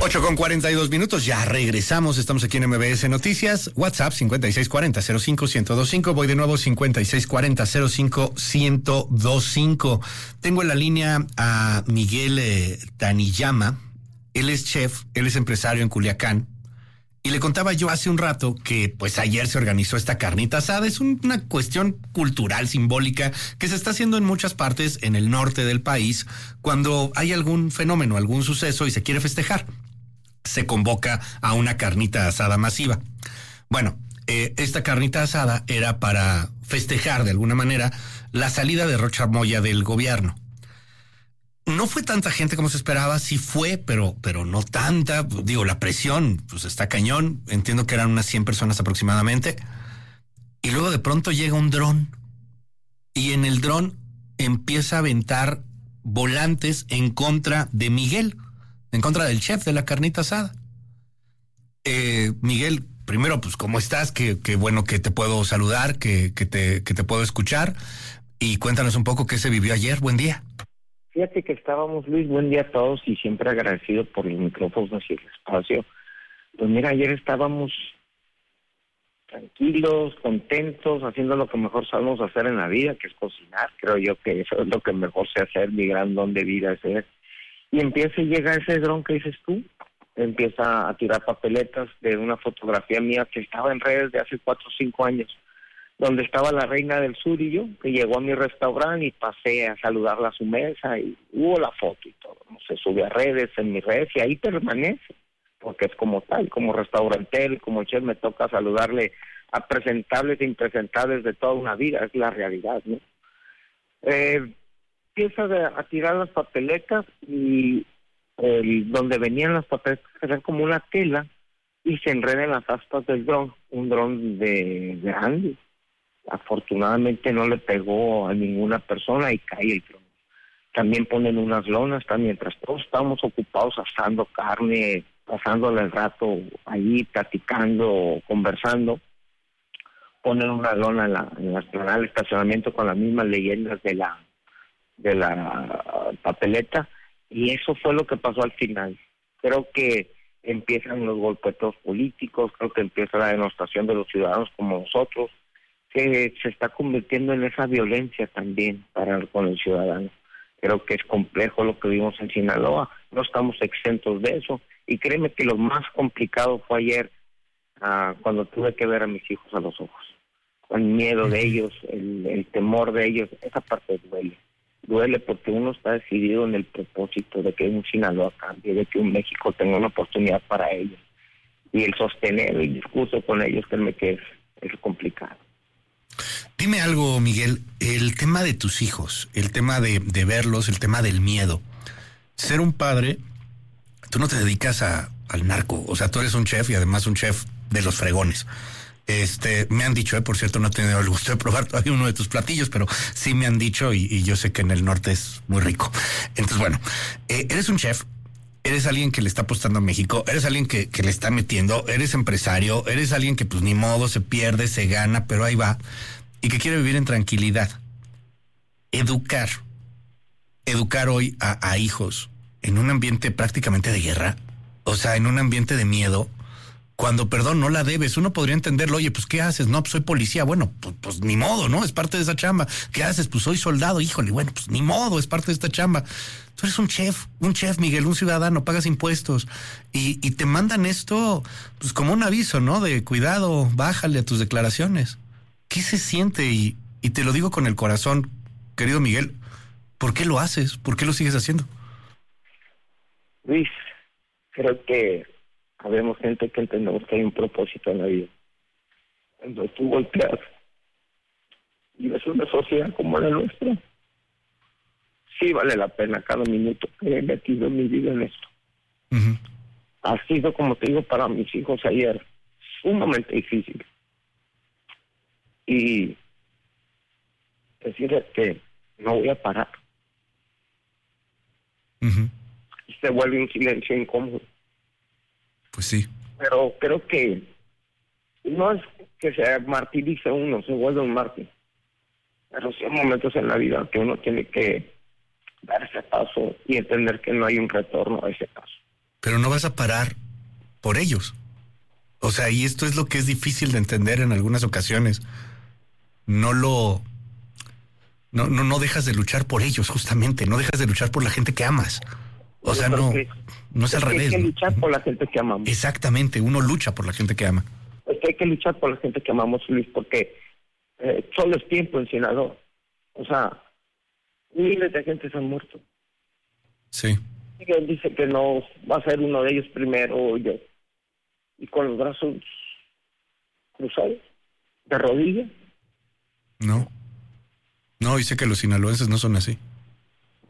8:42, ya regresamos, estamos aquí en MBS Noticias, WhatsApp 5640-05-1025, voy de nuevo 5640-05-1025. Tengo en la línea a Miguel Taniyama, él es chef, él es empresario en Culiacán, y le contaba yo hace un rato que pues ayer se organizó esta carnita asada. Es una cuestión cultural, simbólica, que se está haciendo en muchas partes en el norte del país cuando hay algún fenómeno, algún suceso y se quiere festejar. Se convoca a una carnita asada masiva. Bueno, esta carnita asada era para festejar de alguna manera la salida de Rocha Moya del gobierno. No fue tanta gente como se esperaba, sí fue, pero no tanta. Digo, la presión pues está cañón. Entiendo que eran unas 100 personas aproximadamente. Y luego de pronto llega un dron. Y en el dron empieza a aventar volantes en contra de Miguel, en contra del chef de la carnita asada. Miguel, primero, pues, ¿cómo estás? Qué bueno que te puedo saludar, que te puedo escuchar. Y cuéntanos un poco qué se vivió ayer. Buen día. Fíjate que estábamos, Luis, buen día a todos y siempre agradecido por los micrófonos y el espacio. Pues mira, ayer estábamos tranquilos, contentos, haciendo lo que mejor sabemos hacer en la vida, que es cocinar. Creo yo que eso es lo que mejor sé hacer, mi gran don de vida es. Y empieza y llega ese dron que dices tú, empieza a tirar papeletas de una fotografía mía que estaba en redes de hace 4 o 5 años, donde estaba la reina del sur y yo, que llegó a mi restaurante y pasé a saludarla a su mesa y hubo la foto y todo. No se sube a redes, en mis redes, y ahí permanece, porque es como tal, como restaurantero, como chef, me toca saludarle a presentables e impresentables de toda una vida, es la realidad, ¿no? Empieza a tirar las papeletas y donde venían las papeletas eran como una tela y se enreda en las aspas del dron, un dron de grande. Afortunadamente no le pegó a ninguna persona y cae el dron. También ponen unas lonas, mientras todos estábamos ocupados asando carne, pasándole el rato ahí, platicando, conversando, ponen una lona en la esplanada del estacionamiento con las mismas leyendas de la papeleta, y eso fue lo que pasó al final. Creo que empiezan los golpeteos políticos, creo que empieza la denostación de los ciudadanos como nosotros, que se está convirtiendo en esa violencia también con el ciudadano. Creo que es complejo lo que vimos en Sinaloa, no estamos exentos de eso, y créeme que lo más complicado fue ayer, cuando tuve que ver a mis hijos a los ojos, con el miedo de ellos, el temor de ellos. Esa parte duele porque uno está decidido en el propósito de que un Sinaloa cambie, de que un México tenga una oportunidad para ellos, y el sostener el discurso con ellos, créeme que es complicado. Dime algo, Miguel, el tema de tus hijos, el tema de verlos, el tema del miedo. Ser un padre, tú no te dedicas al narco, o sea, tú eres un chef y además un chef de los fregones. Me han dicho, por cierto, no he tenido el gusto de probar todavía uno de tus platillos, pero sí me han dicho y yo sé que en el norte es muy rico. Entonces, bueno, eres un chef, eres alguien que le está apostando a México, eres alguien que le está metiendo, eres empresario, eres alguien que pues ni modo, se pierde, se gana, pero ahí va, y que quiere vivir en tranquilidad. Educar hoy a hijos en un ambiente prácticamente de guerra, o sea, en un ambiente de miedo, cuando, perdón, no la debes. Uno podría entenderlo, oye, pues, ¿qué haces? No, pues soy policía. Bueno, pues ni modo, ¿no? Es parte de esa chamba. ¿Qué haces? Pues soy soldado. Híjole, bueno, pues ni modo, es parte de esta chamba. Tú eres un chef, Miguel, un ciudadano, pagas impuestos. Y te mandan esto, pues como un aviso, ¿no? De cuidado, bájale a tus declaraciones. ¿Qué se siente? Y te lo digo con el corazón, querido Miguel, ¿por qué lo haces? ¿Por qué lo sigues haciendo? Luis, creo que habemos gente que entendemos que hay un propósito en la vida. Cuando tú golpeas y ves una sociedad como la nuestra, sí vale la pena cada minuto que he metido mi vida en esto. Uh-huh. Ha sido, como te digo, para mis hijos ayer, sumamente difícil. Y decirles que no voy a parar. Uh-huh. Y se vuelve un silencio incómodo. Pues sí. Pero creo que no es que se martirice uno, se vuelve un mártir. Pero sí hay momentos en la vida que uno tiene que dar ese paso y entender que no hay un retorno a ese paso. pero no vas a parar por ellos. O sea, y esto es lo que es difícil de entender en algunas ocasiones. No dejas de luchar por ellos, justamente. No dejas de luchar por la gente que amas. O sea, no es al revés. Hay que ¿no? luchar por la gente que amamos. Exactamente, uno lucha por la gente que ama. Es que hay que luchar por la gente que amamos, Luis, porque solo es tiempo en Sinaloa. O sea, miles de gente se han muerto. Sí. Miguel dice que no va a ser uno de ellos primero, yo. Y con los brazos cruzados, de rodillas. No, dice que los sinaloenses no son así.